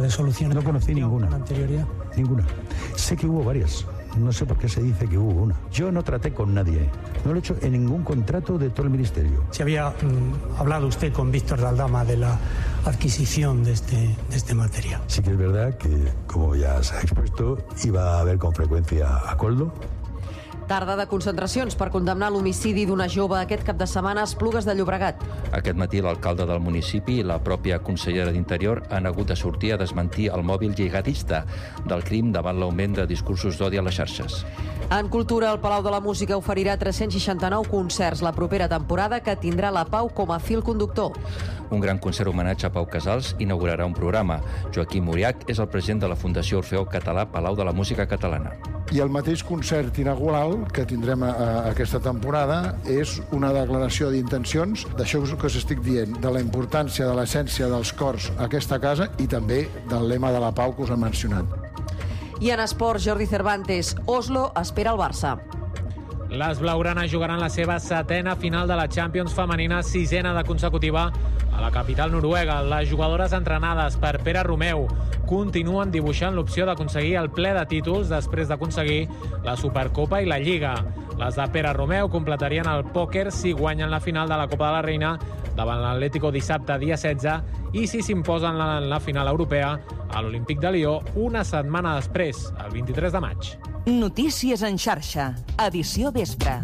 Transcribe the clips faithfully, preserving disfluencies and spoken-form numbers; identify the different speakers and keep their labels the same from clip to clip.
Speaker 1: de soluciones.
Speaker 2: No conocí ninguna.
Speaker 1: Con anterioridad.
Speaker 2: Ninguna. Sé que hubo varias. No sé por qué se dice que hubo una. Yo no traté con nadie. No lo he hecho en ningún contrato de todo el ministerio.
Speaker 1: Si había mm, hablado usted con Víctor de Aldama de la adquisición de este, de este material.
Speaker 2: Sí que es verdad que, como ya se ha expuesto, iba a ver con frecuencia a Coldo.
Speaker 3: Tarda de concentracions per condemnar l'homicidi d'una jove aquest cap de setmana a Esplugues de Llobregat.
Speaker 4: Aquest matí l'alcalde del municipi i la pròpia consellera d'Interior han hagut de sortir a desmentir el mòbil lligadista del crim davant l'augment de discursos d'odi a les xarxes.
Speaker 3: En cultura, el Palau de la Música oferirà tres-cents seixanta-nou concerts la propera temporada, que tindrà la Pau com a fil conductor.
Speaker 4: Un gran concert homenatge a Pau Casals inaugurarà un programa. Joaquim Muriach és el president de la Fundació Orfeó Català Palau de la Música Catalana.
Speaker 5: I el mateix concert inaugural que tindrem a, a aquesta temporada és una declaració d'intencions d'això que us estic dient, de la importància de l'essència dels cors a aquesta casa i també del lema de la pau que us he mencionat.
Speaker 3: I en esports, Jordi Cervantes, Oslo espera el Barça.
Speaker 6: Les blaugranes jugaran la seva setena final de la Champions femenina, sisena de consecutiva, a la capital noruega. Les jugadores entrenades per Pere Romeu continuen dibuixant l'opció d'aconseguir el ple de títols després d'aconseguir la Supercopa i la Lliga. Les de Pere Romeu completarien el pòquer si guanyen la final de la Copa de la Reina davant l'Atlético dissabte, dia setze, i si s'imposen en la final europea a l'Olímpic de Lió una setmana després, el vint-i-tres de maig.
Speaker 7: Notícies en xarxa, edició vespre.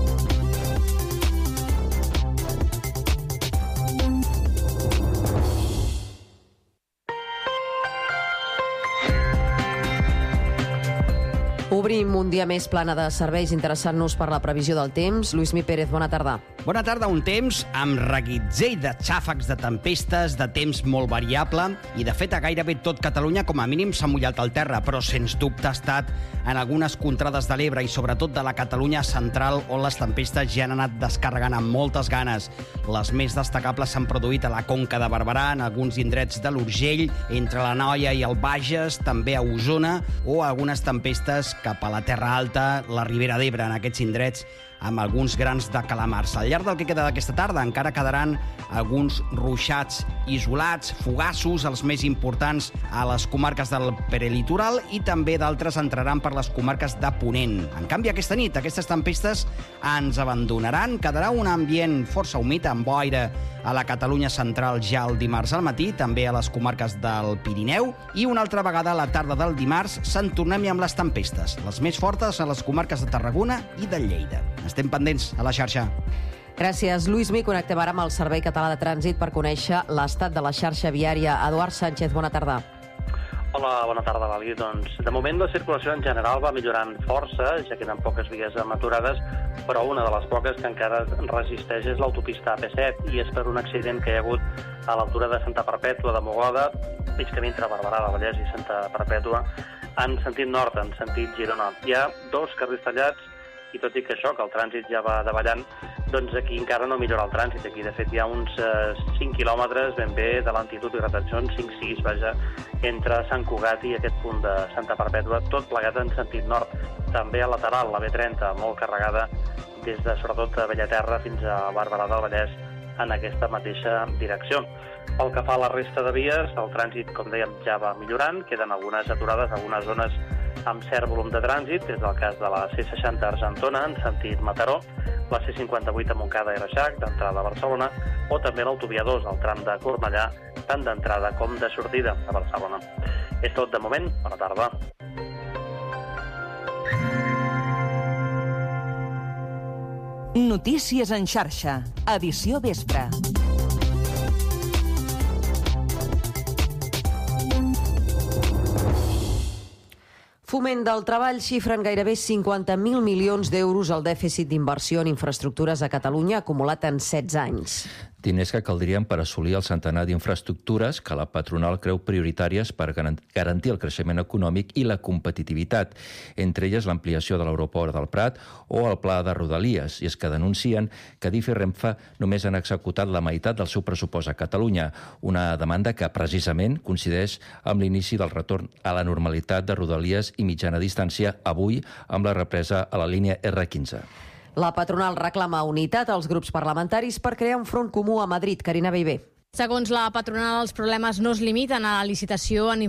Speaker 3: Obrim un dia més plana de serveis interessant-nos per la previsió del temps. Lluís Mi Pérez, bona tarda.
Speaker 8: Bona tarda, un temps amb reguitzell de xàfecs, de tempestes, de temps molt variable, i de fet a gairebé tot Catalunya com a mínim s'ha mullat el terra, però sens dubte ha estat en algunes contrades de l'Ebre i sobretot de la Catalunya central, on les tempestes ja han anat descarregant amb moltes ganes. Les més destacables s'han produït a la Conca de Barberà, en alguns indrets de l'Urgell, entre la Noia i el Bages, també a Osona, o algunes tempestes cap a la Terra Alta, la Ribera d'Ebre, en aquests indrets, amb alguns grans de calamars. Al llarg del que queda d'aquesta tarda encara quedaran alguns ruixats isolats, fugassos, els més importants a les comarques del perelitoral, i també d'altres entraran per les comarques de Ponent. En canvi, aquesta nit, aquestes tempestes ens abandonaran. Quedarà un ambient força humit, amb boira a la Catalunya central ja el dimarts al matí, també a les comarques del Pirineu, i una altra vegada a la tarda del dimarts se'n tornem amb les tempestes, les més fortes a les comarques de Tarragona i de Lleida. Estem pendents a la xarxa.
Speaker 3: Gràcies, Lluís Mi. Connectem ara amb el Servei Català de Trànsit per conèixer l'estat de la xarxa viària. Eduard Sánchez, bona tarda.
Speaker 9: Hola, bona tarda, Lali. Doncs, de moment, la circulació en general va millorant força, ja queden poques vies aturades, però una de les poques que encara resisteix és l'autopista A P set, i és per un accident que hi ha hagut a l'altura de Santa Perpètua de Mogoda, mig camí entre Barberà del Vallès i Santa Perpètua, en sentit nord, en sentit Girona. Hi ha dos carrils tallats, i tot i que això, que el trànsit ja va davallant, doncs aquí encara no millora el trànsit. Aquí, de fet, hi ha uns eh, cinc quilòmetres ben bé de lentitud i retencions, cinc sis, vaja, entre Sant Cugat i aquest punt de Santa Perpètua, tot plegat en sentit nord. També a lateral, la B trenta, molt carregada des de, sobretot, a Bellaterra fins a Barberà del Vallès, en aquesta mateixa direcció. Pel que fa a la resta de vies, el trànsit, com dèiem, ja va millorant, queden algunes aturades, algunes zones amb cert volum de trànsit, és el cas de la C seixanta a Argentona, en sentit Mataró, la C cinquanta-vuit a Montcada i Reixac, d'entrada a Barcelona, o també l'autovia dos, al tram de Cornellà, tant d'entrada com de sortida a Barcelona. És tot de moment. Bona tarda.
Speaker 7: Notícies en xarxa, edició vespre.
Speaker 3: Foment del Treball xifra en gairebé cinquanta mil milions d'euros el dèficit d'inversió en infraestructures a Catalunya, acumulat en setze anys.
Speaker 4: Diners que caldrien per assolir el centenar d'infraestructures que la patronal creu prioritàries per garantir el creixement econòmic i la competitivitat, entre elles l'ampliació de l'aeroport del Prat o el pla de Rodalies, i és que denuncien que Adif i Renfe només han executat la meitat del seu pressupost a Catalunya, una demanda que precisament coincideix amb l'inici del retorn a la normalitat de Rodalies i mitjana distància avui amb la represa a la línia erre quinze.
Speaker 3: La patronal reclama unitat als grups parlamentaris per crear un front comú a Madrid. Carina Bellver.
Speaker 10: Segons la patronal, els problemes no es limiten a la licitació en